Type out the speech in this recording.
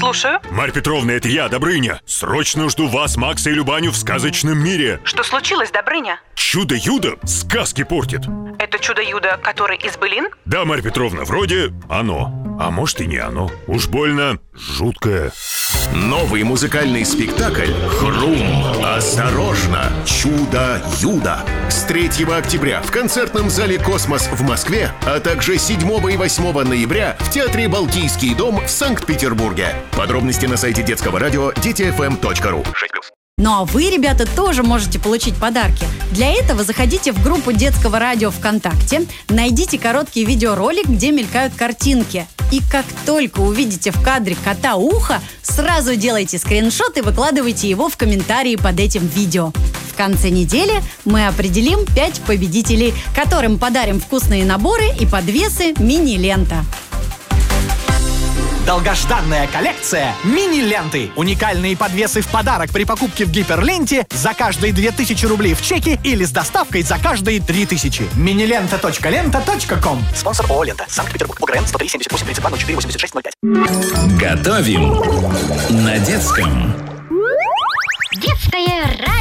Слушаю. Марья Петровна, это я, Добрыня. Срочно жду вас, Макса и Любаню в сказочном мире. Что случилось, Добрыня? Чудо-юдо сказки портит. Это чудо-юдо, который из былин? Да, Марья Петровна, вроде оно. А может и не оно. Уж больно жуткое. Новый музыкальный спектакль «Хрум! Осторожно! Чудо-юдо!» с 3 октября в концертном зале «Космос» в Москве, а также 7 и 8 ноября в Театре «Балтийский дом» в Санкт-Петербурге. Подробности на сайте детского радио детифм.ру. 6+. Ну а вы, ребята, тоже можете получить подарки. Для этого заходите в группу детского радио ВКонтакте, найдите короткий видеоролик, где мелькают картинки. И как только увидите в кадре кота ухо, сразу делайте скриншот и выкладывайте его в комментарии под этим видео. В конце недели мы определим 5 победителей, которым подарим вкусные наборы и подвесы мини-лента. Долгожданная коллекция мини-ленты. Уникальные подвесы в подарок при покупке в Гиперленте за каждые 2000 рублей в чеке или с доставкой за каждые 3000. Минилента.лента.ком. Спонсор ООО «Лента». Санкт-Петербург. ОГРН 103 78 32 04 86 05. Готовим на детском. Детское радио.